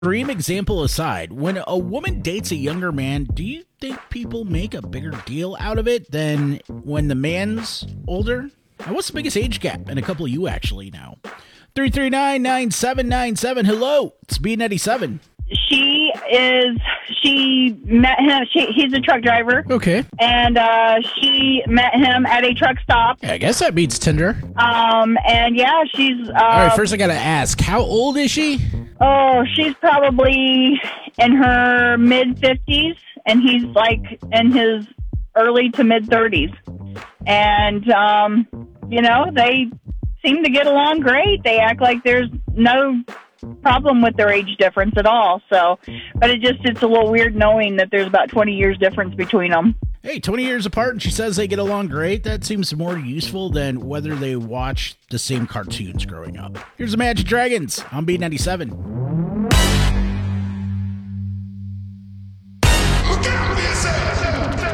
Extreme example aside, when a woman dates a younger man, do you think people make a bigger deal out of it than when the man's older? Now, what's the biggest age gap in a couple of you actually now? 339-9797. Hello, it's B97. She met him. He's a truck driver. Okay. And she met him at a truck stop. I guess that beats Tinder. And yeah, she's... All right, first I gotta ask, how old is she? Oh, she's probably in her mid-50s, and he's like in his early to mid-30s. And, they seem to get along great. They act like there's no problem with their age difference at all. So, but it's a little weird knowing that there's about 20 years difference between them. Hey, 20 years apart, and she says they get along great. That seems more useful than whether they watch the same cartoons growing up. Here's the Magic Dragons on B97.